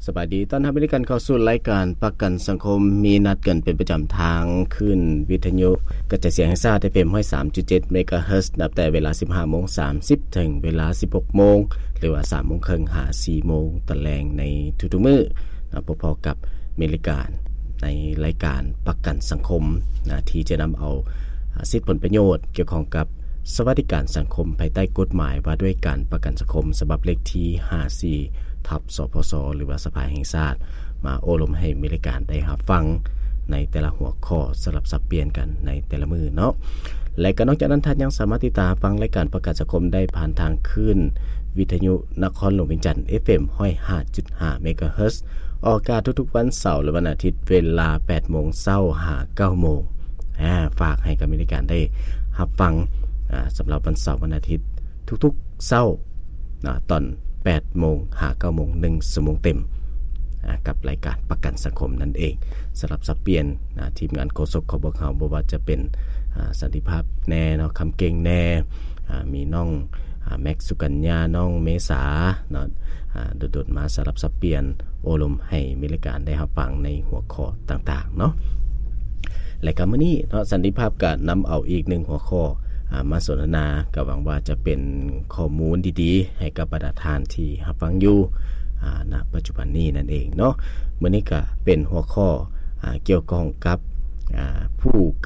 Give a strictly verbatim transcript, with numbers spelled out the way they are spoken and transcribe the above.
สบายดีต้อนรับบริการเข้าสู่รายการประกันสังคมมีนัดกันเป็นประจำทางขึ้นวิทยุกระจายเสียงแห่งชาติ เอฟ เอ็ม หนึ่งร้อยสามจุดเจ็ด เมกะเฮิรตซ์นับแต่เวลา สิบห้าโมงสามสิบ ถึงเวลา สิบหกโมงหรือว่า สามโมงครึ่ง หา สี่โมงตะแลงในทุกๆมื้อนะพอๆกับเมริการในรายการประกันสังคมนะที่จะนำเอาสิทธิผลประโยชน์เกี่ยวข้องกับสวัสดิการสังคมภายใต้กฎหมายว่าด้วยการประกันสังคมฉบับเลขที่ห้าสิบสี่ทับสพสหรือว่าสภาแห่งชาติมาโอลมให้มีรายการได้รับฟังในแต่ละหัวข้อสลับสับเปลี่ยนกันในแต่ละมือเนาะและก็นอกจากนั้นท่านยังสามารถติดตามฟังรายการประกันสังคมได้ผ่านทางคลื่นวิทยุนครหลวงเวียงจันทน์ เอฟ เอ็ม หนึ่งร้อยห้าจุดห้า เมกะเฮิรตซ์ออกอากาศทุกๆวันเสาร์และวันอาทิตย์เวลา แปดโมงเช้า หา เก้าโมงอ่าฝากให้กับมีรายการได้รับฟังอ่าสำหรับวันเสาร์วันอาทิตย์ทุกๆเช้านะตอนแปดโมง หา เก้าโมงหนึ่งชั่วโมงเต็มกับรายการประกันสังคมนั่นเองสำหรับสับเปลี่ยนนะทีมงานโฆษกของพวกเราบ่ว่าจะเป็นสันติภาพแน่เนาะคำเก่งแน่มีน้องแม็กสุกัญญาน้องเมษาเนาะโดดๆมาสำหรับสับเปลี่ยนโอลมให้มีรายการได้รับฟังในหัวข้อต่างๆเนาะและก็มื้อนี้เนาะสันติภาพก็นำเอาอีกหนึ่งหัวข้อมาสนทนาก็หวังว่าจะเป็นข้อมูลดีๆให้กับบรรดาท่านที่รับฟังอยู่ณปัจจุบันนี้นั่นเองเนาะมื้อนี้ก็เป็นหัวข้อเกี่ยวข้องกับผู้